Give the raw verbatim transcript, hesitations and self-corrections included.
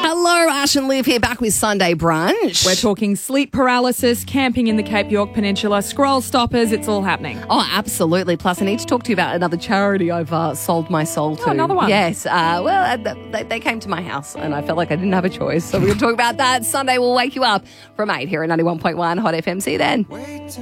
Hello, Ash and Liv here, back with Sunday Brunch. We're talking sleep paralysis, camping in the Cape York Peninsula, scroll stoppers, it's all happening. Oh, absolutely. Plus, I need to talk to you about another charity I've uh, sold my soul to. Oh, another one? Yes. Uh, well, uh, they, they came to my house and I felt like I didn't have a choice. So we're going to talk about that. Sunday will wake you up from eight here at ninety-one point one Hot F M. See you then.